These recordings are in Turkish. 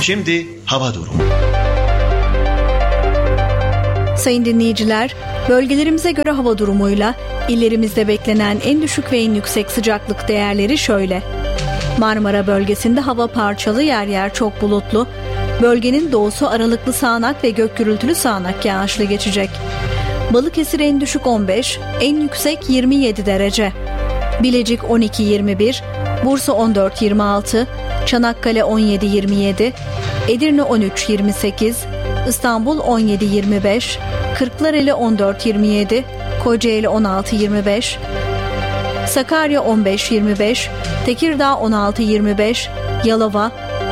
Şimdi hava durumu. Sayın dinleyiciler, bölgelerimize göre hava durumuyla illerimizde beklenen en düşük ve en yüksek sıcaklık değerleri şöyle. Marmara bölgesinde hava parçalı, yer yer çok bulutlu. Bölgenin doğusu aralıklı sağanak ve gök gürültülü sağanak yağışlı geçecek. Balıkesir en düşük 15, en yüksek 27 derece. Bilecik 12-21, Bursa 14-26, Çanakkale 17-27, Edirne 13-28, İstanbul 17-25, Kırklareli 14-27, Kocaeli 16-25, Sakarya 15-25, Tekirdağ 16-25, Yalova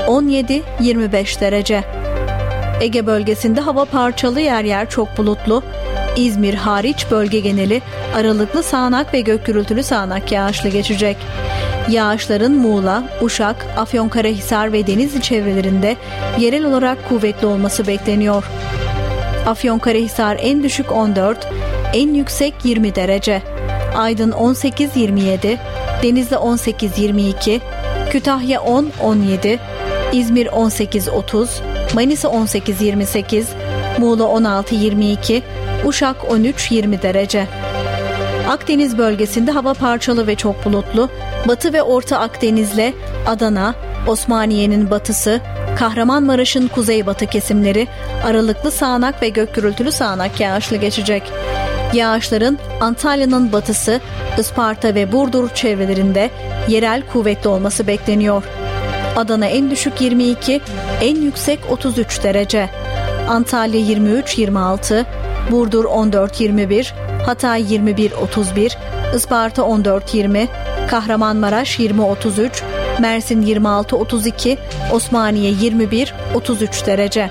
17-25 derece. Ege bölgesinde hava parçalı, yer yer çok bulutlu. İzmir hariç bölge geneli aralıklı sağanak ve gök gürültülü sağanak yağışlı geçecek. Yağışların Muğla, Uşak, Afyonkarahisar ve Denizli çevrelerinde yerel olarak kuvvetli olması bekleniyor. Afyonkarahisar en düşük 14, en yüksek 20 derece. Aydın 18-27, Denizli 18-22, Kütahya 10-17, İzmir 18-30, Manisa 18-28, Muğla 16-22, Uşak 13-20 derece. Akdeniz bölgesinde hava parçalı ve çok bulutlu. Batı ve Orta Akdeniz'le Adana, Osmaniye'nin batısı, Kahramanmaraş'ın kuzeybatı kesimleri aralıklı sağanak ve gök gürültülü sağanak yağışlı geçecek. Yağışların Antalya'nın batısı, Isparta ve Burdur çevrelerinde yerel kuvvetli olması bekleniyor. Adana en düşük 22, en yüksek 33 derece. Antalya 23-26, Burdur 14-21, Hatay 21-31, Isparta 14-20, Kahramanmaraş 20-33, Mersin 26-32, Osmaniye 21-33 derece.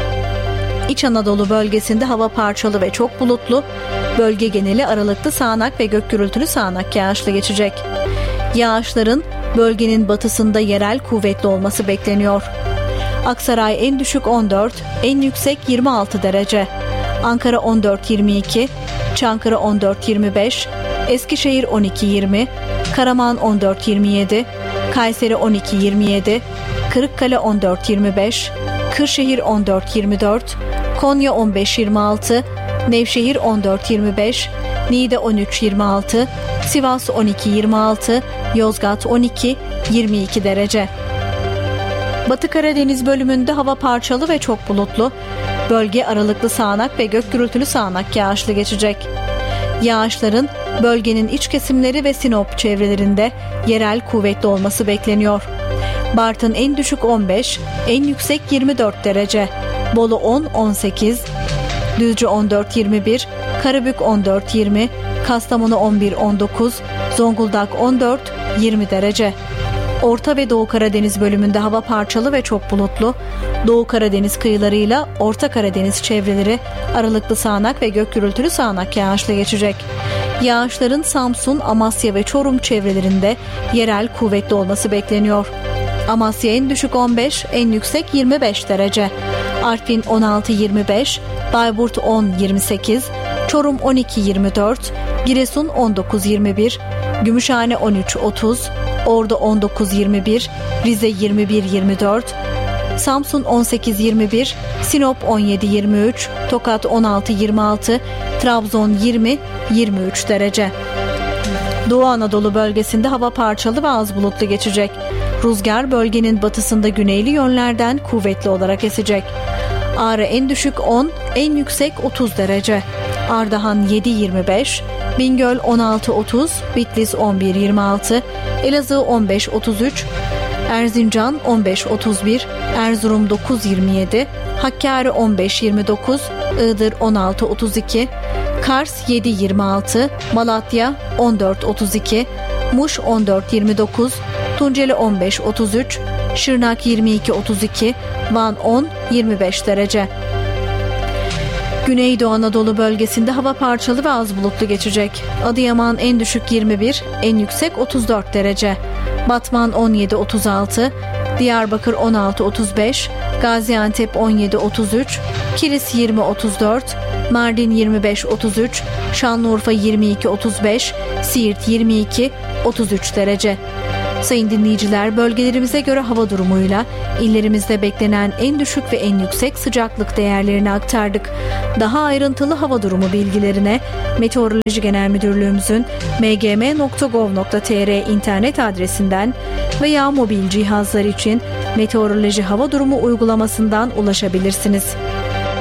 İç Anadolu bölgesinde hava parçalı ve çok bulutlu. Bölge geneli aralıklı sağanak ve gök gürültülü sağanak yağışlı geçecek. Yağışların bölgenin batısında yerel kuvvetli olması bekleniyor. Aksaray en düşük 14, en yüksek 26 derece. Ankara 14-22, Çankırı 14-25, Eskişehir 12-20, Karaman 14-27, Kayseri 12-27, Kırıkkale 14-25, Kırşehir 14-24, Konya 15-26, Nevşehir 14-25, Niğde 13-26, Sivas 12-26, Yozgat 12-22 derece. Batı Karadeniz bölümünde hava parçalı ve çok bulutlu. Bölge aralıklı sağanak ve gök gürültülü sağanak yağışlı geçecek. Yağışların bölgenin iç kesimleri ve Sinop çevrelerinde yerel kuvvetli olması bekleniyor. Bartın en düşük 15, en yüksek 24 derece. Bolu 10-18, Düzce 14-21, Karabük 14-20, Kastamonu 11-19, Zonguldak 14-20 derece. Orta ve Doğu Karadeniz bölümünde hava parçalı ve çok bulutlu. Doğu Karadeniz kıyılarıyla Orta Karadeniz çevreleri aralıklı sağanak ve gök gürültülü sağanak yağışlı geçecek. Yağışların Samsun, Amasya ve Çorum çevrelerinde yerel kuvvetli olması bekleniyor. Amasya en düşük 15, en yüksek 25 derece. Artvin 16-25, Bayburt 10-28, Çorum 12-24, Giresun 19-21, Gümüşhane 13-30, Ordu 19-21, Rize 21-24, Samsun 18-21, Sinop 17-23, Tokat 16-26, Trabzon 20-23 derece. Doğu Anadolu bölgesinde hava parçalı ve az bulutlu geçecek. Rüzgar bölgenin batısında güneyli yönlerden kuvvetli olarak esecek. Ağrı en düşük 10, en yüksek 30 derece. Ardahan 7-25, Bingöl 16-30, Bitlis 11-26, Elazığ 15-33, Erzincan 15-31, Erzurum 9-27, Hakkari 15-29, Iğdır 16-32, Kars 7-26, Malatya 14-32, Muş 14-29, Tunceli 15-33, Şırnak 22-32, Van 10-25 derece. Güneydoğu Anadolu bölgesinde hava parçalı ve az bulutlu geçecek. Adıyaman en düşük 21, en yüksek 34 derece. Batman 17-36, Diyarbakır 16-35, Gaziantep 17-33, Kilis 20-34, Mardin 25-33, Şanlıurfa 22-35, Siirt 22-33 derece. Sayın dinleyiciler, bölgelerimize göre hava durumuyla illerimizde beklenen en düşük ve en yüksek sıcaklık değerlerini aktardık. Daha ayrıntılı hava durumu bilgilerine Meteoroloji Genel Müdürlüğümüzün mgm.gov.tr internet adresinden veya mobil cihazlar için Meteoroloji Hava Durumu uygulamasından ulaşabilirsiniz.